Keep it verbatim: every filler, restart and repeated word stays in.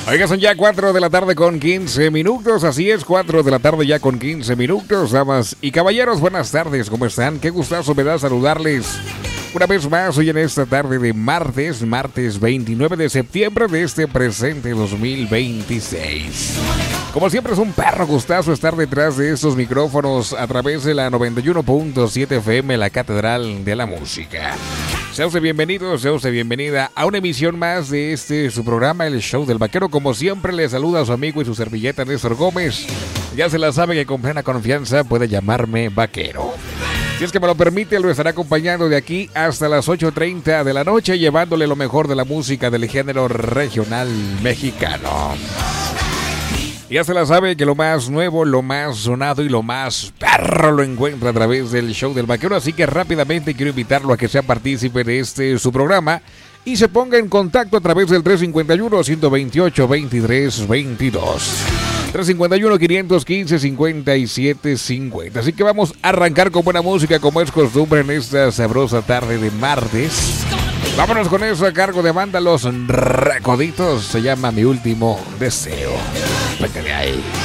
Oiga, son ya cuatro de la tarde con quince minutos, así es, cuatro de la tarde ya con quince minutos, damas y caballeros, buenas tardes, ¿cómo están? Qué gustazo me da saludarles una vez más hoy en esta tarde de martes, martes veintinueve de septiembre de este presente dos mil veintiséis. Como siempre es un perro gustazo estar detrás de estos micrófonos a través de la noventa y uno punto siete F M, la Catedral de la Música. Sea usted bienvenido, sea usted bienvenida a una emisión más de este su programa, El Show del Vaquero. Como siempre, le saluda a su amigo y su servilleta Néstor Gómez. Ya se la sabe que con plena confianza puede llamarme Vaquero. Si es que me lo permite, lo estará acompañando de aquí hasta las ocho treinta de la noche, llevándole lo mejor de la música del género regional mexicano. Ya se la sabe que lo más nuevo, lo más sonado y lo más perro lo encuentra a través del Show del Vaquero. Así que rápidamente quiero invitarlo a que sea partícipe de este su programa y se ponga en contacto a través del tres cinco uno, uno veintiocho, veintitrés veintidós. tres cinco uno, quinientos quince, cincuenta y siete cincuenta. Así que vamos a arrancar con buena música como es costumbre en esta sabrosa tarde de martes. Vámonos con eso a cargo de Banda Los Recoditos. Se llama Mi Último Deseo. Pétale ahí.